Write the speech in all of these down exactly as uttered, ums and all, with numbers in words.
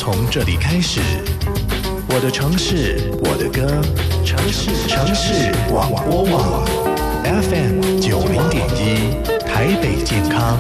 从这里开始，我的城市，我的歌，城市城市广播网 F M 九零点一，台北健康。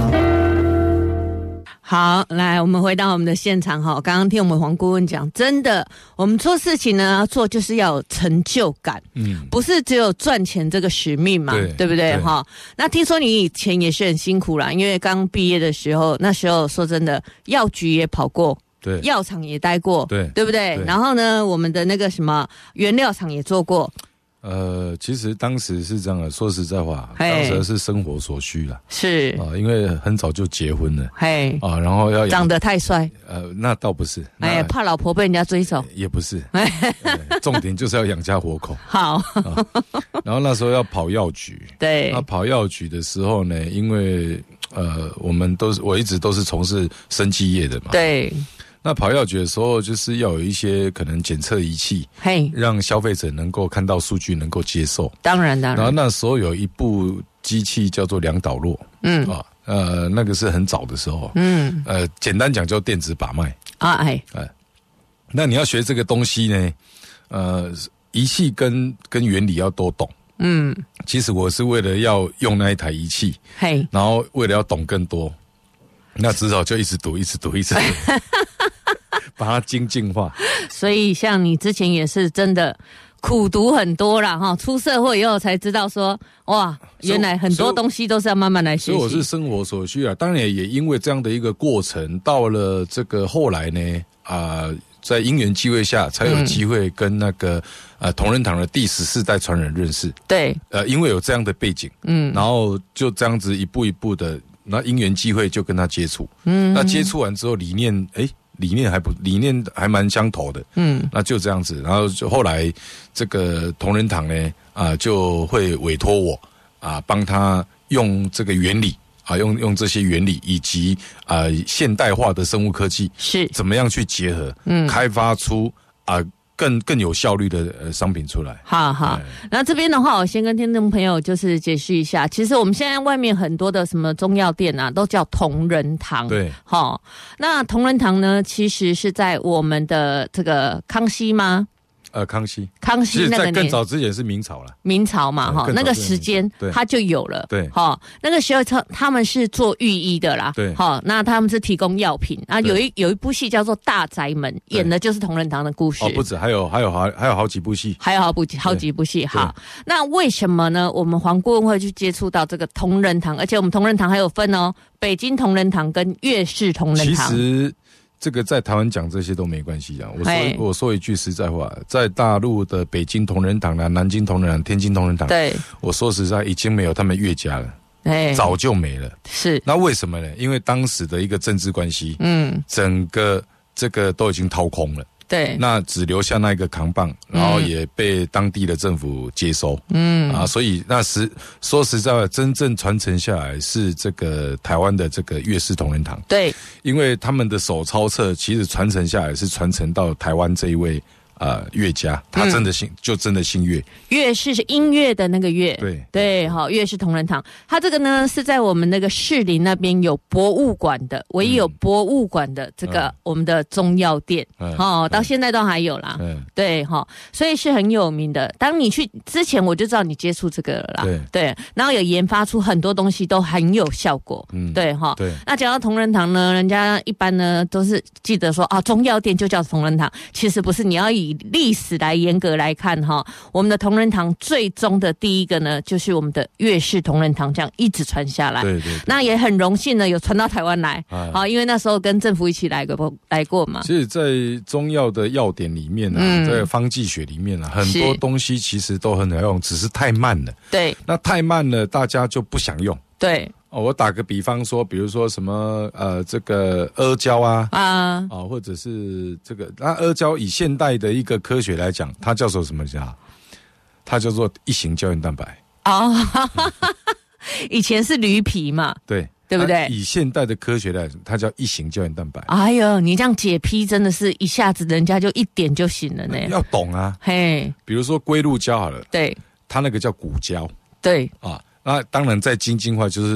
好，来，我们回到我们的现场哈。刚刚听我们黄顾问讲，真的，我们做事情呢，要做就是要有成就感，嗯，不是只有赚钱这个使命嘛，对, 对不对哈？那听说你以前也是很辛苦啦，因为刚毕业的时候，那时候说真的，药局也跑过。对，药厂也待过，对，对不 对, 对？然后呢，我们的那个什么原料厂也做过。 呃，其实当时是这样的，说实在话，当时是生活所需啦，是啊、呃，因为很早就结婚了，嘿啊、呃，然后要长得太帅， 呃，那倒不是， 哎呀，怕老婆被人家追走， 也不是，重点就是要养家活口。 好、 啊，然后那时候要跑药局，对，那跑药局的时候呢，因为呃，我们都是我一直都是从事生技业的嘛，对。那跑药局的时候，就是要有一些可能检测仪器，嘿，让消费者能够看到数据，能够接受。当然，当然。然后那时候有一部机器叫做量导络，嗯啊，呃，那个是很早的时候，嗯，呃，简单讲叫电子把脉啊，哎，哎，那你要学这个东西呢，呃，仪器跟跟原理要都懂，嗯，其实我是为了要用那一台仪器，嘿，然后为了要懂更多，那只好就一直读，一直读，一直读。把它精进化， 所以像你之前也是真的苦读很多啦哈，出社会以后才知道说哇，原来很多东西都是要慢慢来学习。 所以我是生活所需啊，当然也因为这样的一个过程，到了这个后来呢啊、呃，在因缘机会下，才有机会跟那个、嗯、呃同仁堂的第十四代传人认识。对，呃，因为有这样的背景，嗯，然后就这样子一步一步的，那因缘机会就跟他接触，嗯，那接触完之后理念，哎。理念还不理念还蛮相投的，嗯，那就这样子，然后就后来这个同仁堂呢，啊、呃，就会委托我啊，帮他用这个原理啊，用用这些原理以及啊、呃、现代化的生物科技是怎么样去结合，嗯，开发出啊。呃更更有效率的呃商品出来。好好， 那这边的话，我先跟听众朋友就是解释一下，其实我们现在外面很多的什么中药店啊，都叫同仁堂。对，好，那同仁堂呢，其实是在我们的这个康熙吗？ 呃，康熙， 康熙那个年， 在更早之前是明朝了， 明朝嘛，哈，那个时间它就有了，对，哈，那个时候他他们是做御医的啦，对，哈，那他们是提供药品啊，有一有一部戏叫做《大宅门》，演的就是同仁堂的故事， 哦，不止，还有还有还还有好几部戏， 还有好部好几部戏，好，那为什么呢？我们黄顾问会去接触到这个同仁堂，而且我们同仁堂还有分哦，北京同仁堂跟粤式同仁堂， 其实。这个在台湾讲这些都没关系啊！我说我说一句实在话，在大陆的北京同仁堂啦、南京同仁堂、天津同仁堂，对，我说实在已经没有他们岳家了，哎，早就没了。是，那为什么呢？因为当时的一个政治关系，嗯，整个这个都已经掏空了。对，那只留下那一个扛棒，然后也被当地的政府接收，嗯啊，所以那实说实在话，真正传承下来是这个台湾的这个粤式同仁堂，对，因为他们的手抄册其实传承下来是传承到台湾这一位呃乐家，他真的姓、嗯、就真的姓岳， 岳是是音乐的那个岳，对对，好，岳是同仁堂，他这个呢是在我们那个士林那边有博物馆的，唯一有博物馆的这个、嗯、我们的中药店，嗯、哦，到现在都还有啦，嗯、对哈、哦，所以是很有名的。当你去之前我就知道你接触这个了啦，对对，然后有研发出很多东西都很有效果，嗯，对哈、哦，对。那讲到同仁堂呢，人家一般呢都是记得说啊，中药店就叫同仁堂，其实不是，你要以历史来严格来看哈，我们的同仁堂最终的第一个呢，就是我们的粤式同仁堂，这样一直传下来。对 对, 对。那也很荣幸呢，有传到台湾来，好、啊，因为那时候跟政府一起来过来过嘛。 其实，在中药的药典里面啊，嗯、在方剂学里面啊，很多东西其实都很好用，只是太慢了。对。那太慢了，大家就不想用。对。哦，我打个比方说，比如说什么呃，这个阿胶啊，啊，啊、哦，或者是这个，那阿胶以现代的一个科学来讲，它叫做什么叫？它叫做一型胶原蛋白。哦， 以前是驴皮嘛， 对， 对不对？ 以现代的科学来讲，它叫一型胶原蛋白。 哎呦，你这样解批真的是一下子人家就一点就行了呢。 要懂啊，嘿，比如说龟鹿胶好了，对，它那个叫骨胶，对啊。那当然，再精进化就是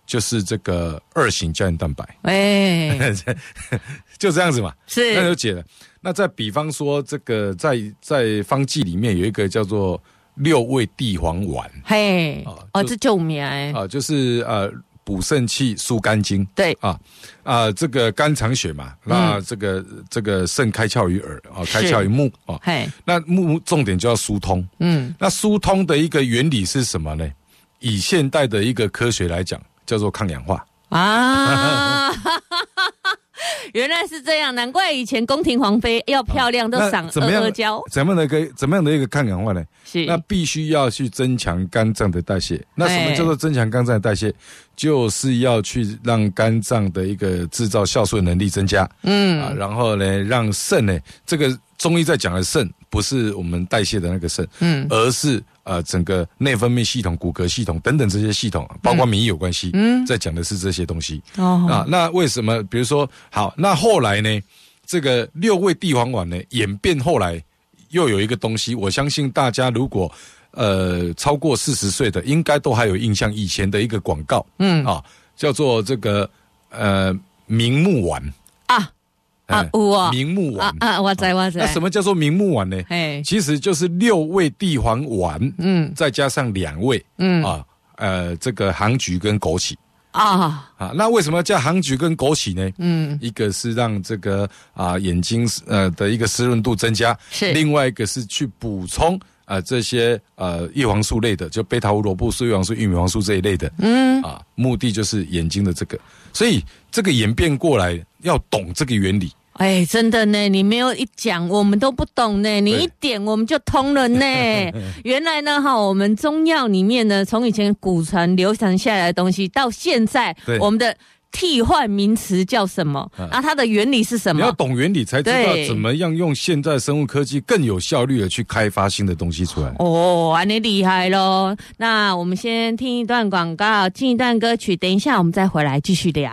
就是这个二型胶原蛋白。哎，就这样子嘛， 是那就解了。那再比方说，这个在在方剂里面有一个叫做六味地黄丸。 嘿，啊、哦，这救命哎！ 啊，就是呃。补肾气、疏肝经， 对啊啊，这个肝藏血嘛，嗯、那这个这个肾开窍于耳啊，开窍于目啊， 嘿， 那目重点就要疏通，嗯，那疏通的一个原理是什么呢？以现代的一个科学来讲，叫做抗氧化啊。原来是这样，难怪以前宫廷皇妃要漂亮都赏阿阿胶。 怎么样的一个怎么样的一个抗氧化呢？ 是那必须要去增强肝脏的代谢。那什么叫做增强肝脏的代谢？就是要去让肝脏的一个制造酵素的能力增加。嗯啊，然后呢，让肾呢，这个中医在讲的肾不是我们代谢的那个肾，嗯，而是呃整个内分泌系统、骨骼系统等等这些系统，包括免疫有关系。嗯，在讲的是这些东西。哦啊，那为什么？比如说，好，那后来呢，这个六味地黄丸呢，演变后来又有一个东西，我相信大家如果呃超过四十岁的，应该都还有印象，以前的一个广告，嗯啊，叫做这个呃明目丸啊。啊，有啊， 明目丸啊啊，我知我知。 那什么叫做明目丸呢？哎，其实就是六味地黄丸，嗯，再加上两味，嗯啊，呃，这个杭菊跟枸杞啊啊。那为什么叫杭菊跟枸杞呢？嗯，一个是让这个啊眼睛呃的一个湿润度增加， 是另外一个是去补充啊这些呃叶黄素类的，就贝塔胡萝卜素、叶黄素、玉米黄素这一类的，嗯啊，目的就是眼睛的这个，所以这个演变过来要懂这个原理。 哎，真的呢，你没有一讲，我们都不懂呢。你一点，我们就通了呢。原来呢，哈，我们中药里面呢，从以前古传流传下来的东西，到现在，我们的替换名词叫什么？啊，它的原理是什么？ 你要懂原理，才知道怎么样用现在生物科技更有效率的去开发新的东西出来。 哦，你厉害咯。那我们先听一段广告，进一段歌曲，等一下我们再回来继续聊。